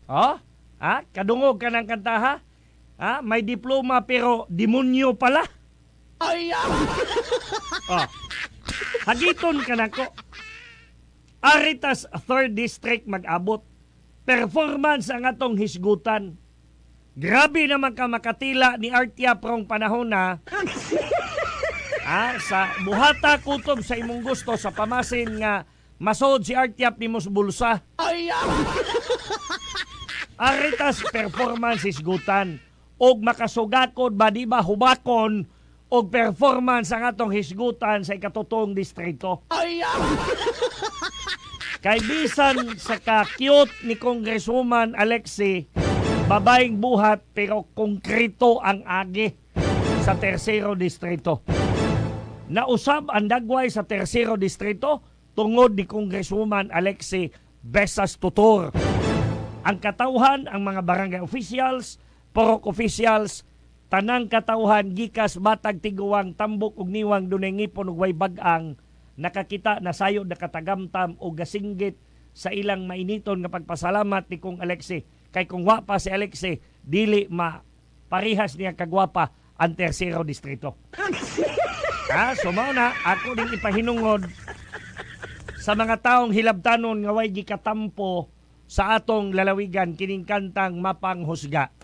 Oh? Kadungog ka ng kanta ha? May diploma pero demonyo pala. Ay, Oh. Hagiton ka na ko. Aritas 3rd District mag-abot. Performance ang atong hisgutan. Grabe naman ka makatila ni Artia prong panahon na sa buhata kutob sa imong gusto sa pamasin nga masod si Artiap ni mos bulsa. ay, Aritas performance hisgutan. Og makasugakod ba di ba hubakon og performance ang atong hisgutan sa ikatutong distrito. ay, Kay bisan sa ka-cute ni Congresswoman Alexie, babaeng buhat pero konkreto ang agi sa tersero distrito. Nausab ang dagway sa tersero distrito tungod ni Congresswoman Alexie Besas Tutor. Ang katauhan, ang mga barangay officials, porok officials, tanang katauhan gikas matag tiguang tambok ug niwang dunay ngipon ug way bag-ang nakakita na sayo nakatagamtam o gasinggit sa ilang mainiton nga pagpasalamat ni Kong Alexie. Kay kung wa pa si Alexie, dili parihas niya kagwapa ang tersero distrito. So mao na, ako din ipahinungod sa mga taong hilabtanon nga way gikatampo sa atong lalawigan kining kantang Mapanghusga.